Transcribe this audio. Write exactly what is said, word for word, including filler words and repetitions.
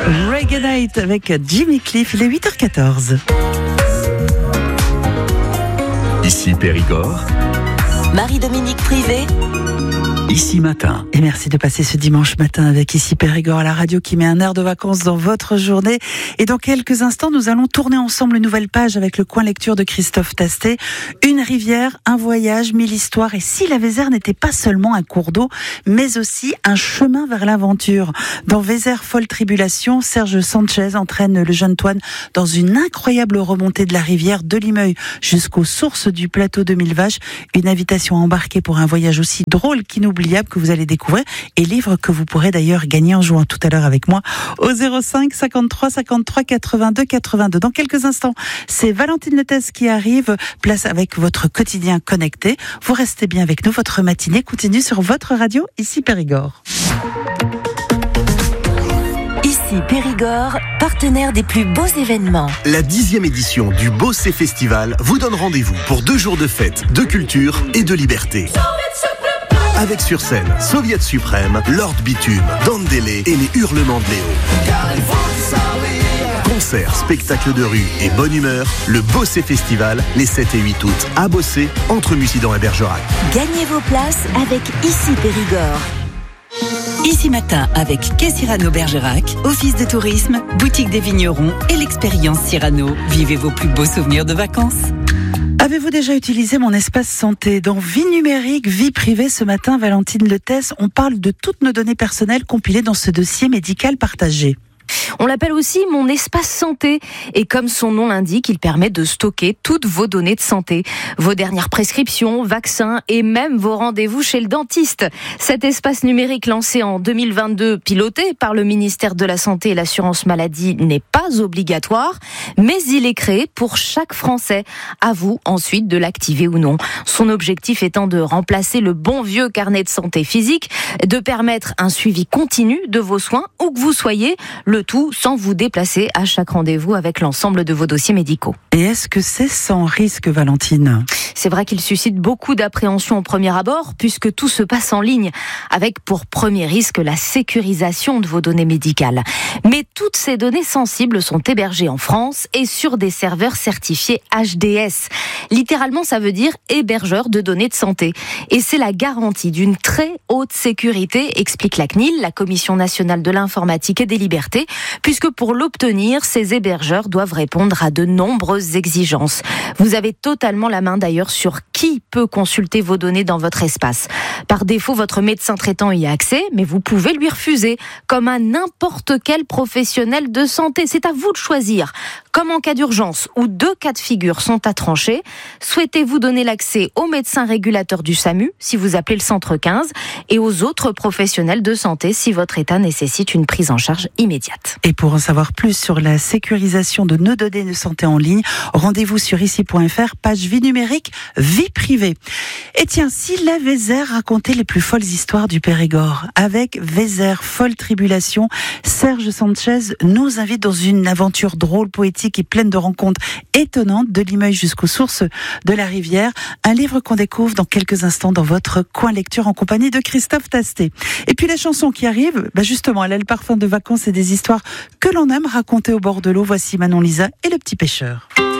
Reggae Night avec Jimmy Cliff, il est huit heures quatorze. Ici Périgord. Marie-Dominique Privé. Ici Matin. Et merci de passer ce dimanche matin avec Ici Périgord à la radio qui met un air de vacances dans votre journée. Et dans quelques instants, nous allons tourner ensemble une nouvelle page avec le coin lecture de Christophe Tastet. Une rivière, un voyage, mille histoires. Et si la Vézère n'était pas seulement un cours d'eau, mais aussi un chemin vers l'aventure. Dans Vézère folle tribulation, Serge Sanchez entraîne le jeune Toine dans une incroyable remontée de la rivière de Limeuil jusqu'aux sources du plateau de Mille Vaches. Une invitation à embarquer pour un voyage aussi drôle qu'inoubliable que vous allez découvrir et livre que vous pourrez d'ailleurs gagner en jouant tout à l'heure avec moi au zéro cinq cinquante-trois cinquante-trois quatre-vingt-deux quatre-vingt-deux. Dans quelques instants, c'est Valentine Lettès qui arrive, place avec votre quotidien connecté. Vous restez bien avec nous, votre matinée continue sur votre radio, ici Périgord. Ici Périgord, partenaire des plus beaux événements. La dixième édition du Bossé Festival vous donne rendez-vous pour deux jours de fête, de culture et de liberté. Avec sur scène Soviet Suprême, Lord Bitume, Dandélé et les Hurlements de Léo. Concerts, spectacles de rue et bonne humeur, le Bossé Festival les sept et huit août à Bossé, entre Mussidan et Bergerac. Gagnez vos places avec Ici Périgord. Ici Matin avec Quai Cyrano Bergerac, Office de tourisme, Boutique des vignerons et l'expérience Cyrano. Vivez vos plus beaux souvenirs de vacances. Avez-vous déjà utilisé mon espace santé? Dans Vie numérique, vie privée, ce matin, Valentine Lettès, on parle de toutes nos données personnelles compilées dans ce dossier médical partagé. On l'appelle aussi mon espace santé et comme son nom l'indique, il permet de stocker toutes vos données de santé, vos dernières prescriptions, vaccins et même vos rendez-vous chez le dentiste. Cet espace numérique lancé en deux mille vingt-deux, piloté par le ministère de la Santé et l'Assurance Maladie, n'est pas obligatoire, mais il est créé pour chaque Français. À vous ensuite de l'activer ou non. Son objectif étant de remplacer le bon vieux carnet de santé physique, de permettre un suivi continu de vos soins où que vous soyez, le tout sans vous déplacer à chaque rendez-vous avec l'ensemble de vos dossiers médicaux. Et est-ce que c'est sans risque, Valentine ? C'est vrai qu'il suscite beaucoup d'appréhension au premier abord, puisque tout se passe en ligne, avec pour premier risque la sécurisation de vos données médicales. Mais toutes ces données sensibles sont hébergées en France et sur des serveurs certifiés H D S. Littéralement, ça veut dire hébergeur de données de santé. Et c'est la garantie d'une très haute sécurité, explique la C N I L, la Commission nationale de l'informatique et des libertés, puisque pour l'obtenir, ces hébergeurs doivent répondre à de nombreuses exigences. Vous avez totalement la main d'ailleurs sur qui peut consulter vos données dans votre espace. Par défaut, votre médecin traitant y a accès, mais vous pouvez lui refuser, comme à n'importe quel professionnel de santé. C'est à vous de choisir. Comme en cas d'urgence, où deux cas de figure sont à trancher, souhaitez-vous donner l'accès au médecin régulateur du SAMU, si vous appelez le centre quinze, et aux autres professionnels de santé, si votre état nécessite une prise en charge immédiate. Et pour en savoir plus sur la sécurisation de nos données de santé en ligne, rendez-vous sur ici point f r, page vie numérique, vie privée. Et tiens, si la Vézère racontait les plus folles histoires du Périgord, avec Vézère folle tribulation, Serge Sanchez nous invite dans une aventure drôle, poétique et pleine de rencontres étonnantes de Limeuil jusqu'aux sources de la rivière. Un livre qu'on découvre dans quelques instants dans votre coin lecture en compagnie de Christophe Tastet. Et puis la chanson qui arrive, bah justement, elle a le parfum de vacances et des histoires que l'on aime raconter au bord de l'eau. Voici Manon Lisa et le petit pêcheur.